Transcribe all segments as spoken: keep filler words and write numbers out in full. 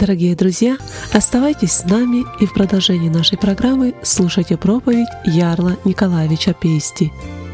Дорогие друзья, оставайтесь с нами и в продолжении нашей программы слушайте проповедь Ярла Николаевича Пейсти.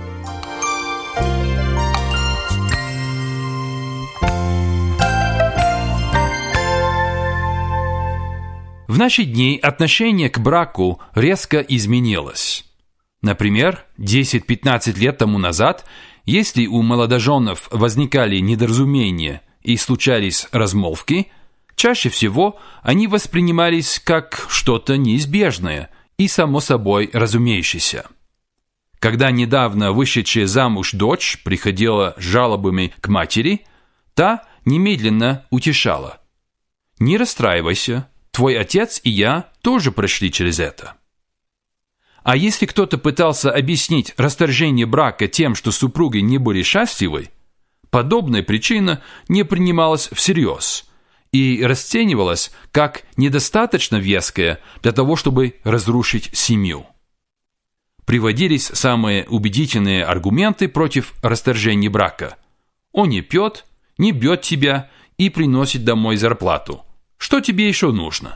В наши дни отношение к браку резко изменилось. Например, десять-пятнадцать лет тому назад, если у молодоженов возникали недоразумения и случались размолвки, чаще всего они воспринимались как что-то неизбежное и само собой разумеющееся. Когда недавно вышедшая замуж дочь приходила с жалобами к матери, та немедленно утешала: «Не расстраивайся, твой отец и я тоже прошли через это». А если кто-то пытался объяснить расторжение брака тем, что супруги не были счастливы, подобная причина не принималась всерьез и расценивалась как недостаточно веская для того, чтобы разрушить семью. Приводились самые убедительные аргументы против расторжения брака. Он не пьет, не бьет тебя и приносит домой зарплату. Что тебе еще нужно?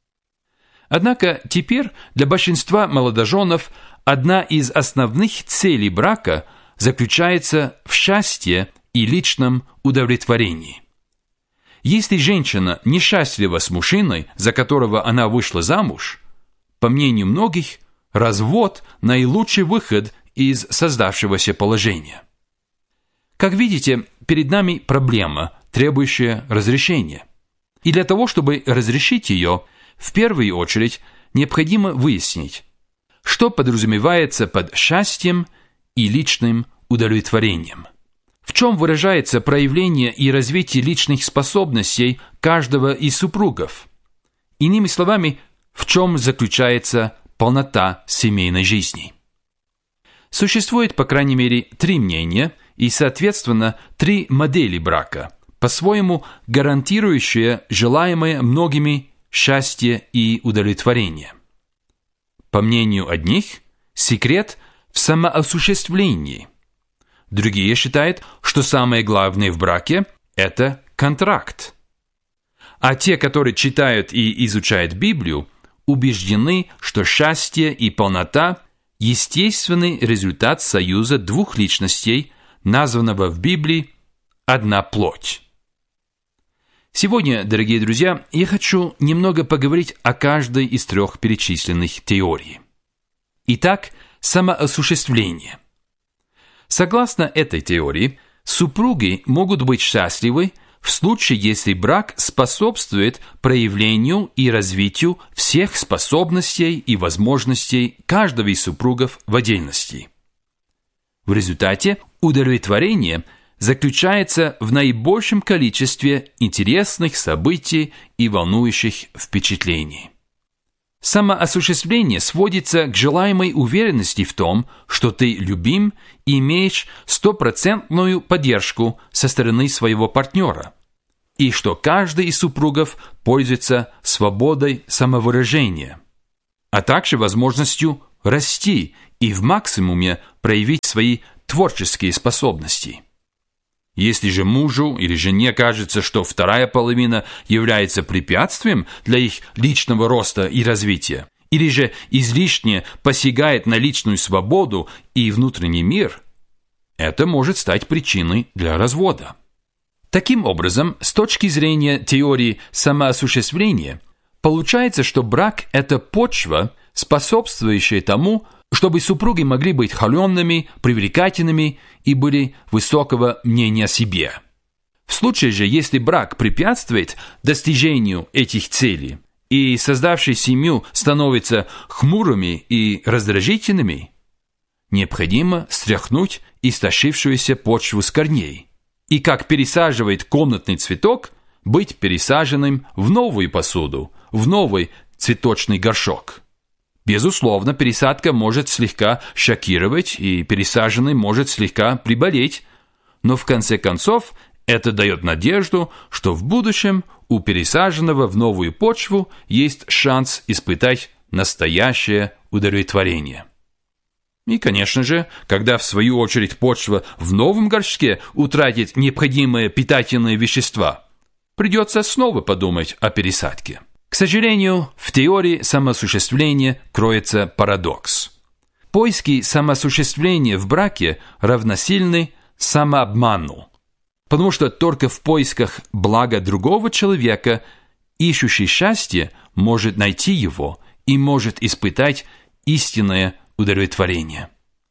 Однако теперь для большинства молодоженов одна из основных целей брака заключается в счастье и личном удовлетворении. Если женщина несчастлива с мужчиной, за которого она вышла замуж, по мнению многих, развод – наилучший выход из создавшегося положения. Как видите, перед нами проблема, требующая разрешения. И для того, чтобы разрешить ее, в первую очередь необходимо выяснить, что подразумевается под счастьем и личным удовлетворением. В чем выражается проявление и развитие личных способностей каждого из супругов? Иными словами, в чем заключается полнота семейной жизни? Существует, по крайней мере, три мнения и, соответственно, три модели брака, по-своему гарантирующие желаемое многими счастье и удовлетворение. По мнению одних, секрет в самоосуществлении. Другие считают, что самое главное в браке – это контракт. А те, которые читают и изучают Библию, убеждены, что счастье и полнота – естественный результат союза двух личностей, названного в Библии «одна плоть». Сегодня, дорогие друзья, я хочу немного поговорить о каждой из трех перечисленных теорий. Итак, самоосуществление. Согласно этой теории, супруги могут быть счастливы в случае, если брак способствует проявлению и развитию всех способностей и возможностей каждого из супругов в отдельности. В результате удовлетворение заключается в наибольшем количестве интересных событий и волнующих впечатлений. Самоосуществление сводится к желаемой уверенности в том, что ты любим и имеешь стопроцентную поддержку со стороны своего партнера, и что каждый из супругов пользуется свободой самовыражения, а также возможностью расти и в максимуме проявить свои творческие способности. Если же мужу или жене кажется, что вторая половина является препятствием для их личного роста и развития, или же излишне посягает на личную свободу и внутренний мир, это может стать причиной для развода. Таким образом, с точки зрения теории самоосуществления, получается, что брак – это почва, способствующая тому, чтобы супруги могли быть холеными, привлекательными и были высокого мнения о себе. В случае же, если брак препятствует достижению этих целей, и создавший семью становятся хмурыми и раздражительными, необходимо стряхнуть истощившуюся почву с корней, и, как пересаживает комнатный цветок, быть пересаженным в новую посуду, в новый цветочный горшок. Безусловно, пересадка может слегка шокировать, и пересаженный может слегка приболеть, но в конце концов это дает надежду, что в будущем у пересаженного в новую почву есть шанс испытать настоящее удовлетворение. И, конечно же, когда в свою очередь почва в новом горшке утратит необходимые питательные вещества, придется снова подумать о пересадке. К сожалению, в теории самоосуществления кроется парадокс. Поиски самоосуществления в браке равносильны самообману, потому что только в поисках блага другого человека ищущий счастье может найти его и может испытать истинное удовлетворение.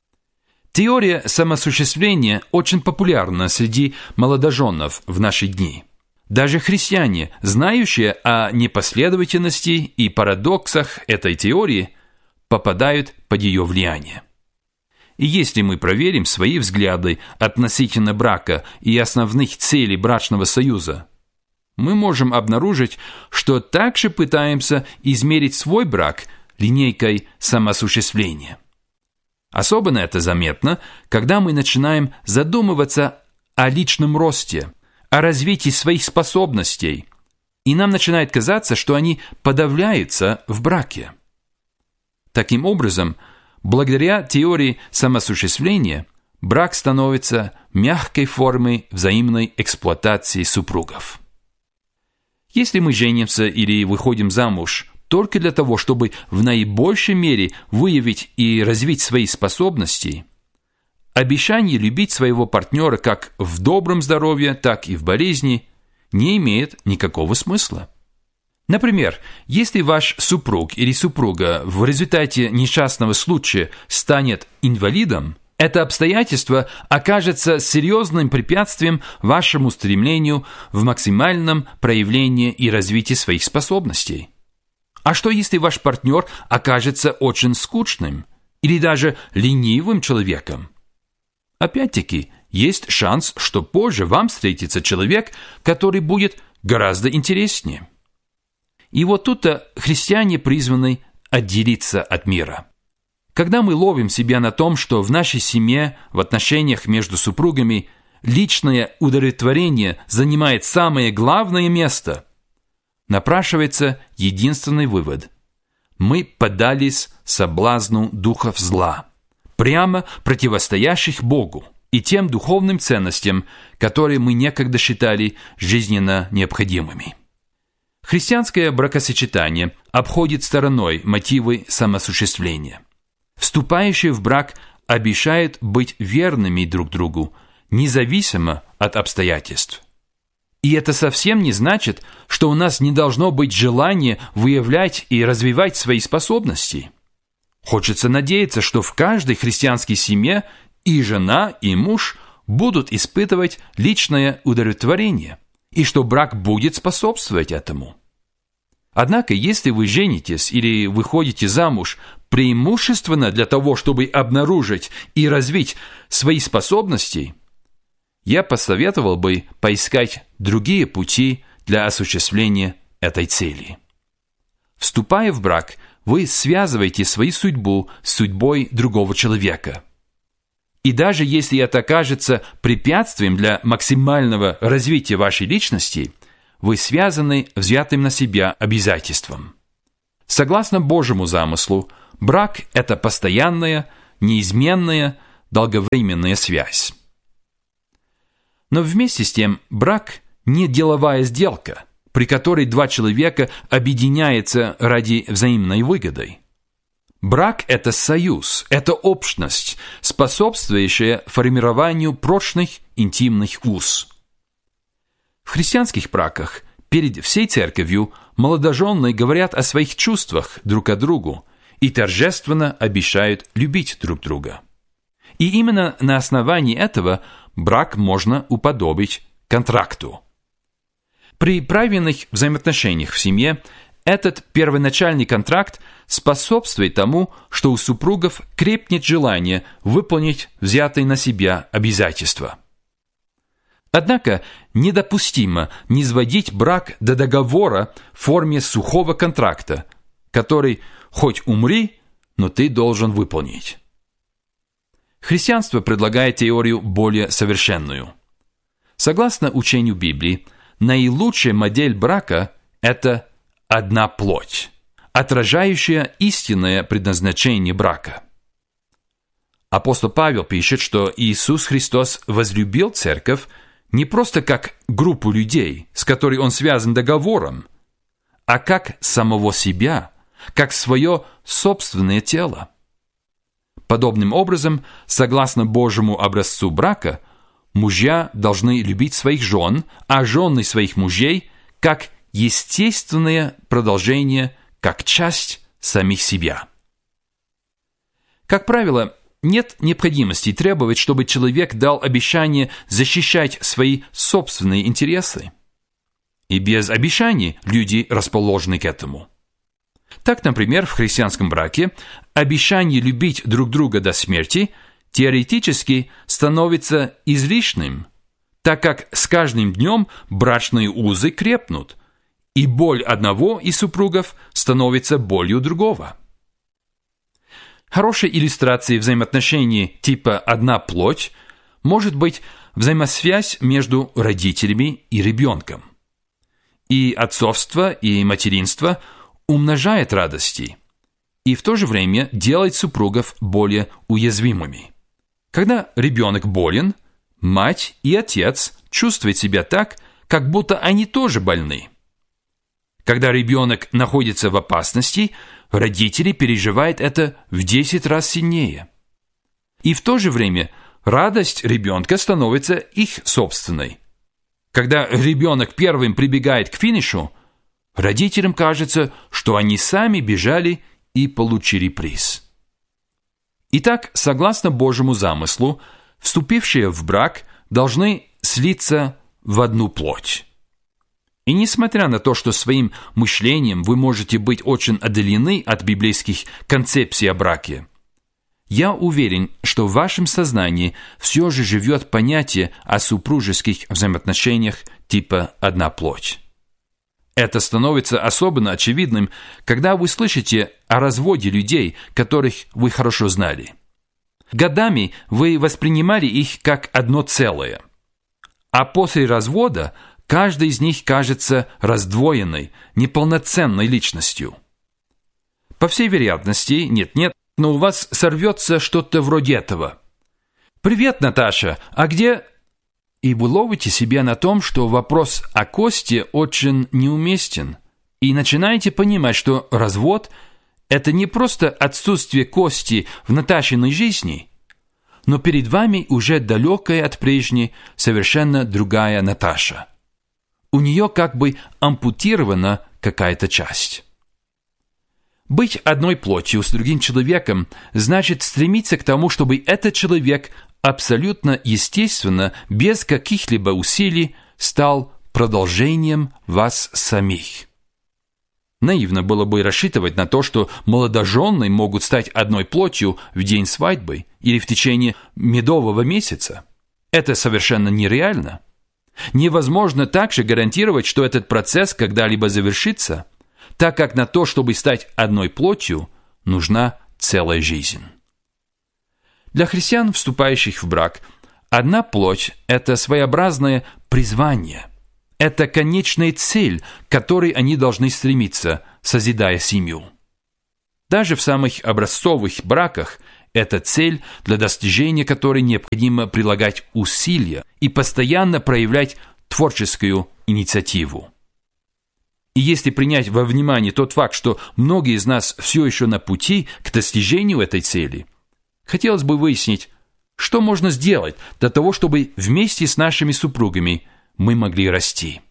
Теория самоосуществления очень популярна среди молодоженов в наши дни. Даже христиане, знающие о непоследовательности и парадоксах этой теории, попадают под ее влияние. И если мы проверим свои взгляды относительно брака и основных целей брачного союза, мы можем обнаружить, что также пытаемся измерить свой брак линейкой самоосуществления. Особенно это заметно, когда мы начинаем задумываться о личном росте, о развитии своих способностей, и нам начинает казаться, что они подавляются в браке. Таким образом, благодаря теории самоосуществления, брак становится мягкой формой взаимной эксплуатации супругов. Если мы женимся или выходим замуж только для того, чтобы в наибольшей мере выявить и развить свои способности, обещание любить своего партнера как в добром здоровье, так и в болезни не имеет никакого смысла. Например, если ваш супруг или супруга в результате несчастного случая станет инвалидом, это обстоятельство окажется серьезным препятствием вашему стремлению в максимальном проявлении и развитии своих способностей. А что, если ваш партнер окажется очень скучным или даже ленивым человеком? Опять-таки, есть шанс, что позже вам встретится человек, который будет гораздо интереснее. И вот тут-то христиане призваны отделиться от мира. Когда мы ловим себя на том, что в нашей семье, в отношениях между супругами, личное удовлетворение занимает самое главное место, напрашивается единственный вывод. Мы поддались соблазну духов зла, прямо противостоящих Богу и тем духовным ценностям, которые мы некогда считали жизненно необходимыми. Христианское бракосочетание обходит стороной мотивы самоосуществления. Вступающие в брак обещают быть верными друг другу, независимо от обстоятельств. И это совсем не значит, что у нас не должно быть желания выявлять и развивать свои способности. Хочется надеяться, что в каждой христианской семье и жена, и муж будут испытывать личное удовлетворение, и что брак будет способствовать этому. Однако, если вы женитесь или выходите замуж преимущественно для того, чтобы обнаружить и развить свои способности, я посоветовал бы поискать другие пути для осуществления этой цели. Вступая в брак, вы связываете свою судьбу с судьбой другого человека. И даже если это окажется препятствием для максимального развития вашей личности, вы связаны взятым на себя обязательством. Согласно Божьему замыслу, брак – это постоянная, неизменная, долговременная связь. Но вместе с тем брак не деловая сделка, при которой два человека объединяются ради взаимной выгоды. Брак – это союз, это общность, способствующая формированию прочных интимных уз. В христианских браках перед всей церковью молодоженные говорят о своих чувствах друг к другу и торжественно обещают любить друг друга. И именно на основании этого брак можно уподобить контракту. При правильных взаимоотношениях в семье этот первоначальный контракт способствует тому, что у супругов крепнет желание выполнить взятые на себя обязательства. Однако недопустимо низводить брак до договора в форме сухого контракта, который хоть умри, но ты должен выполнить. Христианство предлагает теорию более совершенную. Согласно учению Библии, наилучшая модель брака – это одна плоть, отражающая истинное предназначение брака. Апостол Павел пишет, что Иисус Христос возлюбил церковь не просто как группу людей, с которой он связан договором, а как самого себя, как свое собственное тело. Подобным образом, согласно Божьему образцу брака, мужья должны любить своих жен, а жены своих мужей как естественное продолжение, как часть самих себя. Как правило, нет необходимости требовать, чтобы человек дал обещание защищать свои собственные интересы. И без обещаний люди расположены к этому. Так, например, в христианском браке обещание любить друг друга до смерти теоретически становится излишним, так как с каждым днем брачные узы крепнут, и боль одного из супругов становится болью другого. Хорошей иллюстрацией взаимоотношений типа «одна плоть» может быть взаимосвязь между родителями и ребенком. И отцовство, и материнство умножает радости, и в то же время делает супругов более уязвимыми. Когда ребенок болен, мать и отец чувствуют себя так, как будто они тоже больны. Когда ребенок находится в опасности, родители переживают это в десять раз сильнее. И в то же время радость ребенка становится их собственной. Когда ребенок первым прибегает к финишу, родителям кажется, что они сами бежали и получили приз. Итак, согласно Божьему замыслу, вступившие в брак должны слиться в одну плоть. И несмотря на то, что своим мышлением вы можете быть очень отдалены от библейских концепций о браке, я уверен, что в вашем сознании все же живет понятие о супружеских взаимоотношениях типа «одна плоть». Это становится особенно очевидным, когда вы слышите о разводе людей, которых вы хорошо знали. Годами вы воспринимали их как одно целое, а после развода каждый из них кажется раздвоенной, неполноценной личностью. По всей вероятности, нет-нет, но у вас сорвется что-то вроде этого. «Привет, Наташа, а где...» И вы ловите себя на том, что вопрос о Косте очень неуместен, и начинаете понимать, что развод – это не просто отсутствие Кости в Наташиной жизни, но перед вами уже далекая от прежней, совершенно другая Наташа. У нее как бы ампутирована какая-то часть. Быть одной плотью с другим человеком значит стремиться к тому, чтобы этот человек абсолютно естественно, без каких-либо усилий, стал продолжением вас самих. Наивно было бы рассчитывать на то, что молодожены могут стать одной плотью в день свадьбы или в течение медового месяца. Это совершенно нереально. Невозможно также гарантировать, что этот процесс когда-либо завершится, так как на то, чтобы стать одной плотью, нужна целая жизнь. Для христиан, вступающих в брак, одна плоть – это своеобразное призвание. Это конечная цель, к которой они должны стремиться, созидая семью. Даже в самых образцовых браках это цель, для достижения которой необходимо прилагать усилия и постоянно проявлять творческую инициативу. И если принять во внимание тот факт, что многие из нас все еще на пути к достижению этой цели, хотелось бы выяснить, что можно сделать для того, чтобы вместе с нашими супругами мы могли расти.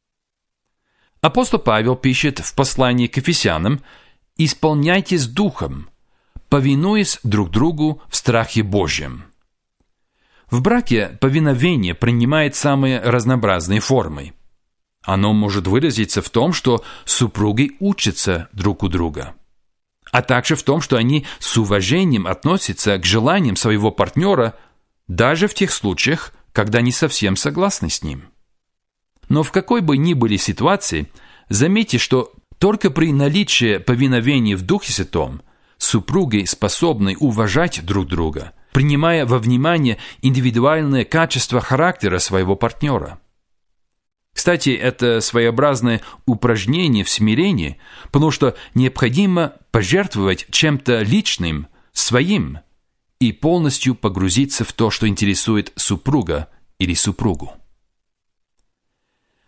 Апостол Павел пишет в послании к Ефесянам: «Исполняйтесь духом, повинуясь друг другу в страхе Божьем». В браке повиновение принимает самые разнообразные формы. Оно может выразиться в том, что супруги учатся друг у друга, а также в том, что они с уважением относятся к желаниям своего партнера, даже в тех случаях, когда не совсем согласны с ним. Но в какой бы ни были ситуации, заметьте, что только при наличии повиновения в Духе Святом супруги способны уважать друг друга, принимая во внимание индивидуальные качества характера своего партнера. Кстати, это своеобразное упражнение в смирении, потому что необходимо пожертвовать чем-то личным, своим, и полностью погрузиться в то, что интересует супруга или супругу.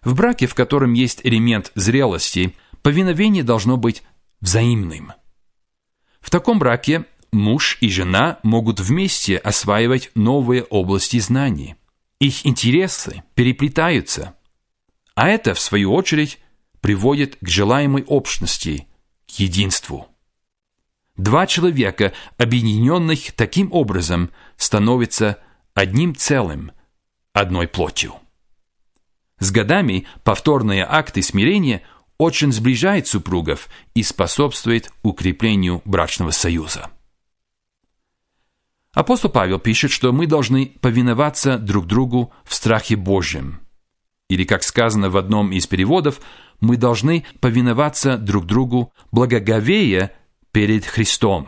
В браке, в котором есть элемент зрелости, повиновение должно быть взаимным. В таком браке муж и жена могут вместе осваивать новые области знаний. Их интересы переплетаются, а это, в свою очередь, приводит к желаемой общности, к единству. Два человека, объединенных таким образом, становятся одним целым, одной плотью. С годами повторные акты смирения очень сближают супругов и способствуют укреплению брачного союза. Апостол Павел пишет, что мы должны повиноваться друг другу в страхе Божьем. Или, как сказано в одном из переводов, мы должны повиноваться друг другу благоговея перед Христом.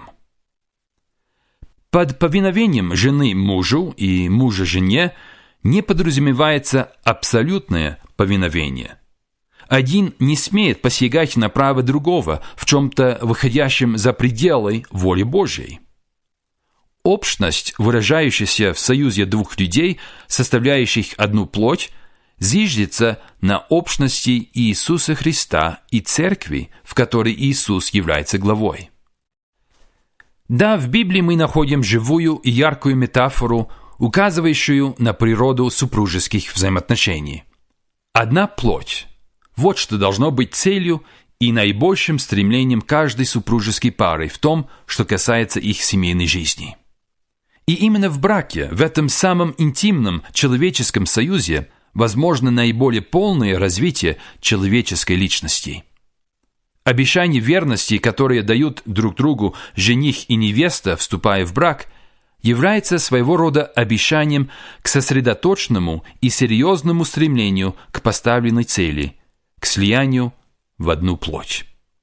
Под повиновением жены мужу и мужа жене не подразумевается абсолютное повиновение. Один не смеет посягать на право другого в чем-то выходящем за пределы воли Божьей. Общность, выражающаяся в союзе двух людей, составляющих одну плоть, зиждется на общности Иисуса Христа и Церкви, в которой Иисус является главой. Да, в Библии мы находим живую и яркую метафору, указывающую на природу супружеских взаимоотношений. Одна плоть – вот что должно быть целью и наибольшим стремлением каждой супружеской пары в том, что касается их семейной жизни. И именно в браке, в этом самом интимном человеческом союзе, возможно наиболее полное развитие человеческой личности. Обещания верности, которые дают друг другу жених и невеста, вступая в брак, является своего рода обещанием к сосредоточенному и серьезному стремлению к поставленной цели, к слиянию в одну плоть.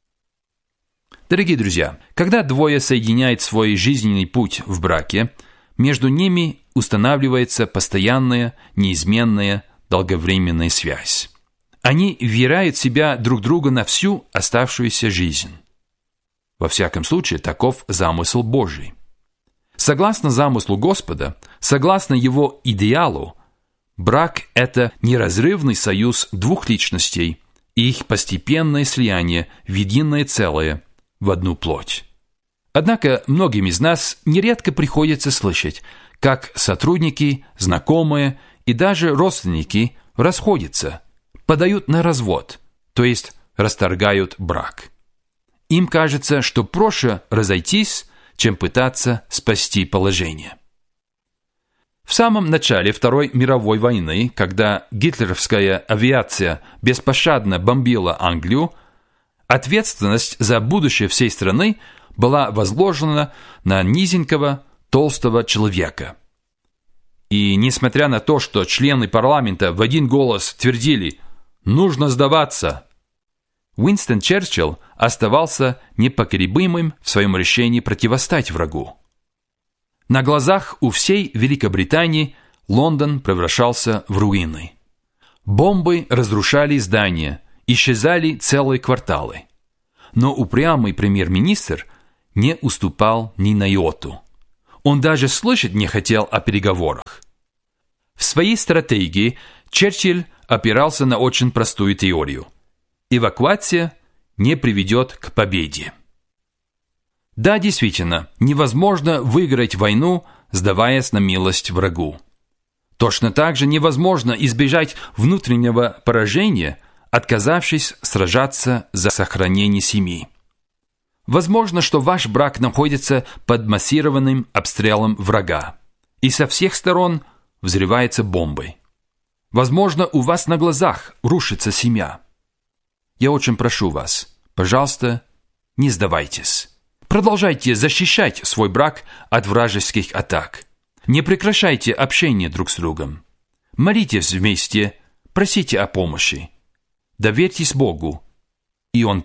Дорогие друзья, когда двое соединяют свой жизненный путь в браке, между ними устанавливается постоянная, неизменная, долговременная связь. Они вверяют себя друг другу на всю оставшуюся жизнь. Во всяком случае, таков замысел Божий. Согласно замыслу Господа, согласно Его идеалу, брак – это неразрывный союз двух личностей и их постепенное слияние в единое целое, в одну плоть. Однако многим из нас нередко приходится слышать, как сотрудники, знакомые и даже родственники расходятся, подают на развод, то есть расторгают брак. Им кажется, что проще разойтись, чем пытаться спасти положение. В самом начале Второй мировой войны, когда гитлеровская авиация беспощадно бомбила Англию, ответственность за будущее всей страны была возложена на низенького, толстого человека. И несмотря на то, что члены парламента в один голос твердили «нужно сдаваться», Уинстон Черчилль оставался непоколебимым в своем решении противостать врагу. На глазах у всей Великобритании Лондон превращался в руины. Бомбы разрушали здания, исчезали целые кварталы. Но упрямый премьер-министр не уступал ни на йоту. Он даже слышать не хотел о переговорах. В своей стратегии Черчилль опирался на очень простую теорию. Эвакуация не приведет к победе. Да, действительно, невозможно выиграть войну, сдаваясь на милость врагу. Точно так же невозможно избежать внутреннего поражения, отказавшись сражаться за сохранение семьи. Возможно, что ваш брак находится под массированным обстрелом врага, и со всех сторон взрывается бомбой. Возможно, у вас на глазах рушится семья. Я очень прошу вас, пожалуйста, не сдавайтесь. Продолжайте защищать свой брак от вражеских атак. Не прекращайте общение друг с другом. Молитесь вместе, просите о помощи. Доверьтесь Богу, и Он